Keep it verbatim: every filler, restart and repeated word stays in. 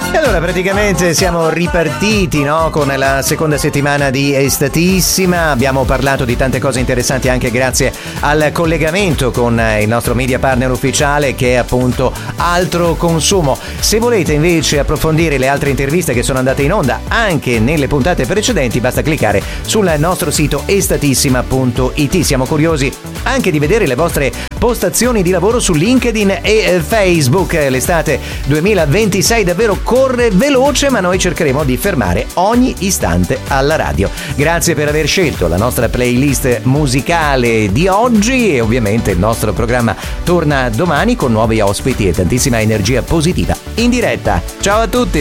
E allora praticamente siamo ripartiti, no? Con la seconda settimana di Estatissima. Abbiamo parlato di tante cose interessanti anche grazie al collegamento con il nostro media partner ufficiale, che è appunto Altro Consumo. Se volete invece approfondire le altre interviste che sono andate in onda anche nelle puntate precedenti, basta cliccare sul nostro sito estatissima punto it. Siamo curiosi anche di vedere le vostre postazioni di lavoro su LinkedIn e Facebook. L'estate duemilaventisei davvero corre veloce, ma noi cercheremo di fermare ogni istante alla radio. Grazie per aver scelto la nostra playlist musicale di oggi e ovviamente il nostro programma torna domani con nuovi ospiti e tantissima energia positiva in diretta. Ciao a tutti!